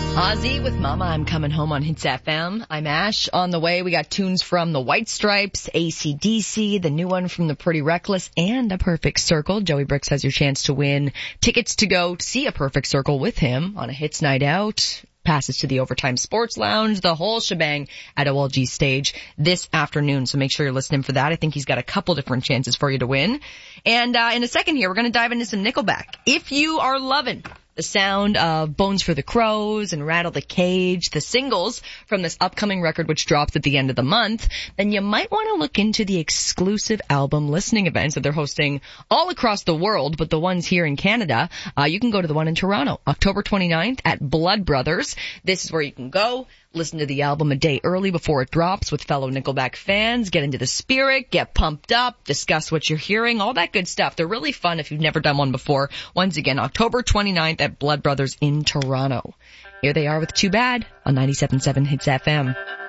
Ozzy with Mama, I'm Coming Home on Hits FM. I'm Ash. On the way, we got tunes from the White Stripes, AC/DC, the new one from the Pretty Reckless, and A Perfect Circle. Joey Bricks has your chance to win tickets to go see A Perfect Circle with him on a Hits Night Out. Passes to the Overtime Sports Lounge, the whole shebang at OLG Stage this afternoon. So make sure you're listening for that. I think he's got a couple different chances for you to win. And in a second here, we're going to dive into some Nickelback. If you are loving the sound of Bones for the Crows and Rattle the Cage, the singles from this upcoming record which drops at the end of the month, then you might want to look into the exclusive album listening events that they're hosting all across the world, but the ones here in Canada, you can go to the one in Toronto, October 29th at Blood Brothers. This is where you can go, listen to the album a day early before it drops with fellow Nickelback fans, get into the spirit, get pumped up, discuss what you're hearing, all that good stuff. They're really fun if you've never done one before. Once again, October 29th at Blood Brothers in Toronto. Here they are with Too Bad on 97.7 Hits FM.